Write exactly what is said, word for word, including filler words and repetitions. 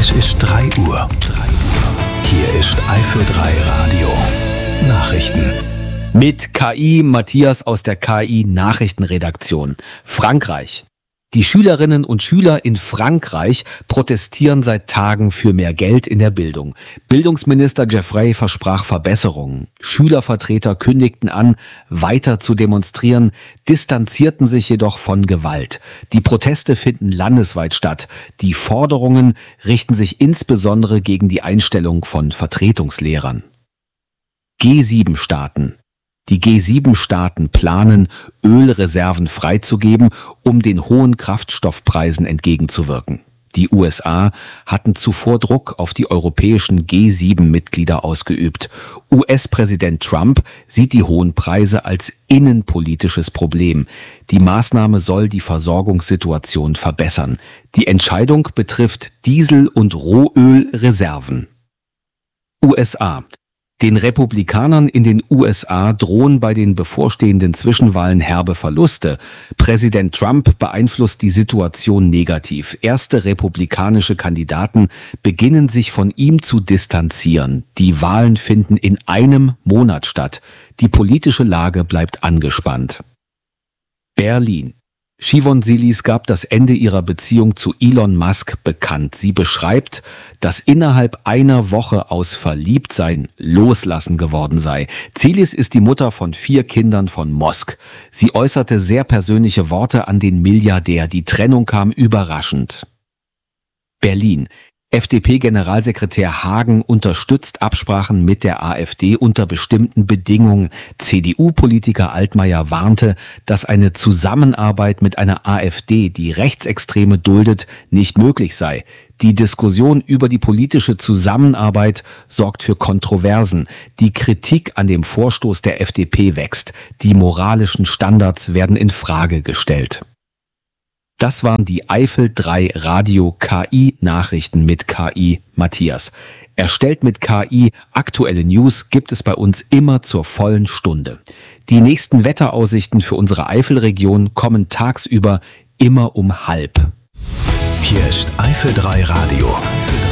Es ist drei Uhr. Hier ist Eifel drei Radio. Nachrichten. Mit K I Matthias aus der K I-Nachrichtenredaktion. Frankreich. Die Schülerinnen und Schüler in Frankreich protestieren seit Tagen für mehr Geld in der Bildung. Bildungsminister Geoffrey versprach Verbesserungen. Schülervertreter kündigten an, weiter zu demonstrieren, distanzierten sich jedoch von Gewalt. Die Proteste finden landesweit statt. Die Forderungen richten sich insbesondere gegen die Einstellung von Vertretungslehrern. G sieben Staaten. Die G sieben Staaten planen, Ölreserven freizugeben, um den hohen Kraftstoffpreisen entgegenzuwirken. Die U S A hatten zuvor Druck auf die europäischen G sieben Mitglieder ausgeübt. U S-Präsident Trump sieht die hohen Preise als innenpolitisches Problem. Die Maßnahme soll die Versorgungssituation verbessern. Die Entscheidung betrifft Diesel- und Rohölreserven. U S A. Den Republikanern in den U S A drohen bei den bevorstehenden Zwischenwahlen herbe Verluste. Präsident Trump beeinflusst die Situation negativ. Erste republikanische Kandidaten beginnen sich von ihm zu distanzieren. Die Wahlen finden in einem Monat statt. Die politische Lage bleibt angespannt. Berlin. Shivon Silis gab das Ende ihrer Beziehung zu Elon Musk bekannt. Sie beschreibt, dass innerhalb einer Woche aus Verliebtsein Loslassen geworden sei. Silis ist die Mutter von vier Kindern von Musk. Sie äußerte sehr persönliche Worte an den Milliardär. Die Trennung kam überraschend. Berlin. F D P-Generalsekretär Hagen unterstützt Absprachen mit der AfD unter bestimmten Bedingungen. C D U-Politiker Altmaier warnte, dass eine Zusammenarbeit mit einer AfD, die Rechtsextreme duldet, nicht möglich sei. Die Diskussion über die politische Zusammenarbeit sorgt für Kontroversen. Die Kritik an dem Vorstoß der F D P wächst. Die moralischen Standards werden in Frage gestellt. Das waren die Eifel drei Radio K I-Nachrichten mit K I Matthias. Erstellt mit K I, aktuelle News gibt es bei uns immer zur vollen Stunde. Die nächsten Wetteraussichten für unsere Eifelregion kommen tagsüber immer um halb. Hier ist Eifel drei Radio.